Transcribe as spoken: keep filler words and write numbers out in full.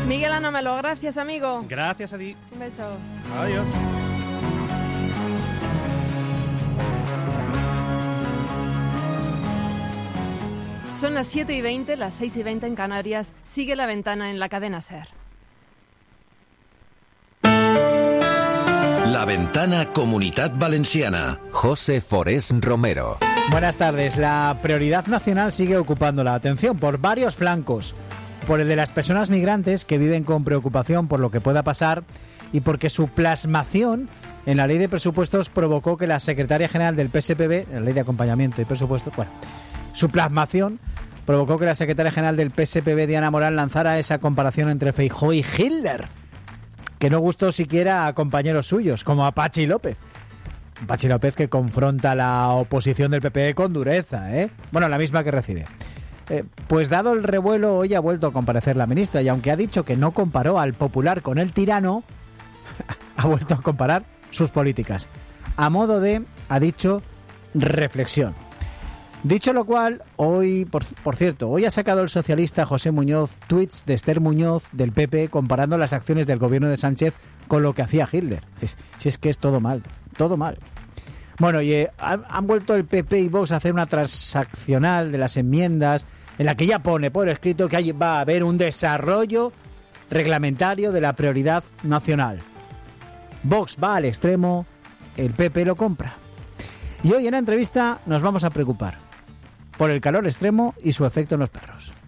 Miguel Anamelo, gracias, amigo. Gracias a ti. Un beso. Adiós. Son las siete y veinte, las seis y veinte en Canarias. Sigue La Ventana en la cadena SER. La Ventana Comunitat Valenciana. José Forés Romero. Buenas tardes. La prioridad nacional sigue ocupando la atención por varios flancos. Por el de las personas migrantes que viven con preocupación por lo que pueda pasar y porque su plasmación en la ley de presupuestos provocó que la secretaria general del P S P B, la ley de acompañamiento y presupuestos, bueno, su plasmación provocó que la secretaria general del P S P B, Diana Morán, lanzara esa comparación entre Feijóo y Hitler, que no gustó siquiera a compañeros suyos, como a Pachi López. Pachi López que confronta a la oposición del P P E con dureza, ¿eh? Bueno, la misma que recibe. Eh, pues dado el revuelo, hoy ha vuelto a comparecer la ministra, y aunque ha dicho que no comparó al popular con el tirano, ha vuelto a comparar sus políticas. A modo de, ha dicho, reflexión. Dicho lo cual, hoy, por, por cierto, hoy ha sacado el socialista José Muñoz tweets de Esther Muñoz del P P comparando las acciones del gobierno de Sánchez con lo que hacía Hitler. Si es, si es que es todo mal, todo mal. Bueno, y eh, han, han vuelto el P P y Vox a hacer una transaccional de las enmiendas en la que ya pone por escrito que hay, va a haber un desarrollo reglamentario de la prioridad nacional. Vox va al extremo, el P P lo compra. Y hoy en la entrevista nos vamos a preocupar por el calor extremo y su efecto en los perros.